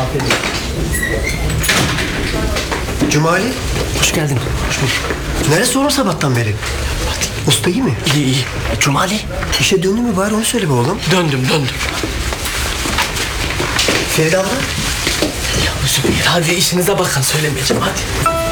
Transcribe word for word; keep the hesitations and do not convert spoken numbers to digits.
Cumali, Hoş geldin. Hoş bulduk. neresi oğlum sabahtan beri? Usta iyi mi? İyi iyi. Cumali. İşe döndü mü bari onu söyle be oğlum. Döndüm döndüm. Feride abla? Ya Zübeyir hadi işinize bakın söylemeyeceğim hadi.